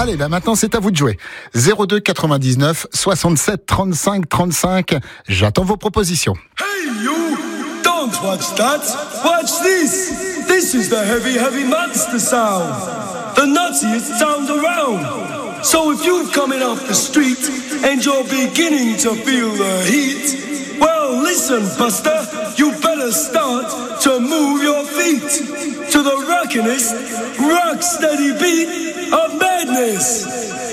Allez, maintenant c'est à vous de jouer. 02 99 67 35 35. J'attends vos propositions. Hey you! Don't watch that! Watch this! This is the heavy, heavy monster sound! The nuttiest sound around! So if you're coming off the street and you're beginning to feel the heat, well listen, Buster, you better start to move your feet to the rockinest, rock steady beat of madness.